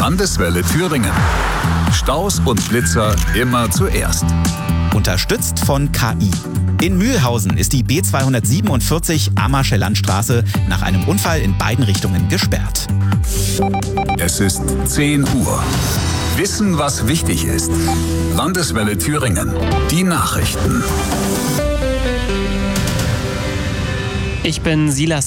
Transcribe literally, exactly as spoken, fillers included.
Landeswelle Thüringen. Staus und Blitzer immer zuerst. Unterstützt von K I. In Mühlhausen ist die B zweihundertsiebenundvierzig Amersche Landstraße nach einem Unfall in beiden Richtungen gesperrt. Es ist zehn Uhr. Wissen, was wichtig ist. Landeswelle Thüringen. Die Nachrichten. Ich bin Silas